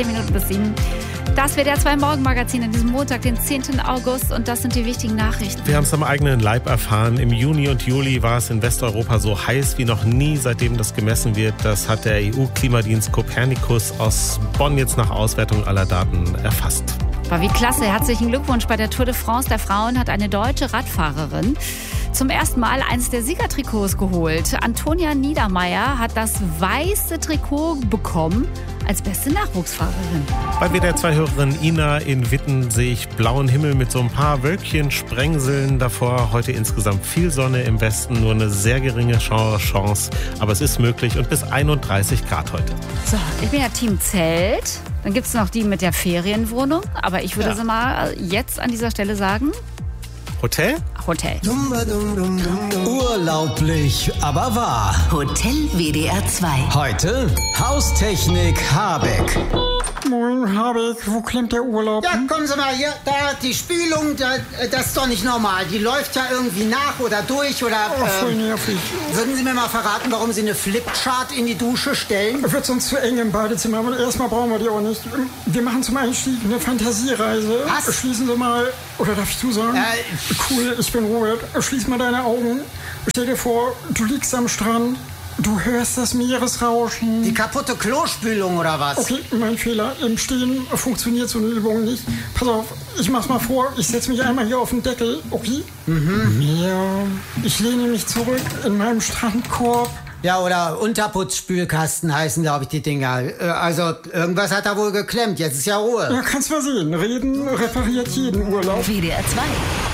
10 Minuten bis 7. Das wird der 2 Morgenmagazin an diesem Montag, den 10. August. Und das sind die wichtigen Nachrichten. Wir haben es am eigenen Leib erfahren. Im Juni und Juli war es in Westeuropa so heiß wie noch nie, seitdem das gemessen wird. Das hat der EU-Klimadienst Copernicus aus Bonn jetzt nach Auswertung aller Daten erfasst. War wie klasse. Herzlichen Glückwunsch. Bei der Tour de France der Frauen hat eine deutsche Radfahrerin zum ersten Mal eines der Siegertrikots geholt. Antonia Niedermeyer hat das weiße Trikot bekommen als beste Nachwuchsfahrerin. Bei WDR 2 Hörerin Ina in Witten sehe ich blauen Himmel mit so ein paar Wölkchen, Sprengseln davor. Heute insgesamt viel Sonne im Westen, nur eine sehr geringe Chance. Aber es ist möglich und bis 31 Grad heute. So, ich bin ja Team Zelt. Dann gibt es noch die mit der Ferienwohnung. Aber ich würde sie mal jetzt an dieser Stelle sagen: Hotel? Hotel. Urlaublich, aber wahr. Hotel WDR 2. Heute Haustechnik Habeck. Moin, Habeck, wo klemmt der Urlaub? Ja, kommen Sie mal hier, da, die Spülung, das ist doch nicht normal. Die läuft ja irgendwie nach oder durch oder... Voll nervig. Würden Sie mir mal verraten, warum Sie eine Flipchart in die Dusche stellen? Wird sonst zu eng im Badezimmer, aber erstmal brauchen wir die auch nicht. Wir machen zum Einstieg eine Fantasiereise. Was? Schließen Sie mal, oder darf ich du sagen? Cool, ich bin Robert. Schließ mal deine Augen. Stell dir vor, du liegst am Strand. Du hörst das Meeresrauschen. Die kaputte Klospülung oder was? Okay, mein Fehler. Im Stehen funktioniert so eine Übung nicht. Pass auf, ich mach's mal vor. Ich setz mich einmal hier auf den Deckel, okay? Ja, ich lehne mich zurück in meinem Strandkorb. Ja, oder Unterputzspülkasten heißen, glaube ich, die Dinger. Also, irgendwas hat da wohl geklemmt. Jetzt ist ja Ruhe. Ja, kannst mal sehen. Reden repariert jeden Urlaub. WDR 2.